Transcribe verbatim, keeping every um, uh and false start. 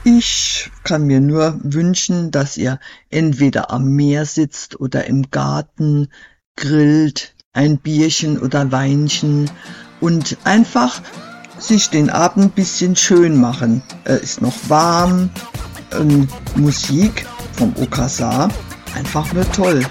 Ich kann mir nur wünschen, dass ihr entweder am Meer sitzt oder im Garten, grillt, ein Bierchen oder Weinchen und einfach sich den Abend ein bisschen schön machen. Es ist noch warm, ähm, Musik vom Okazar, einfach nur toll.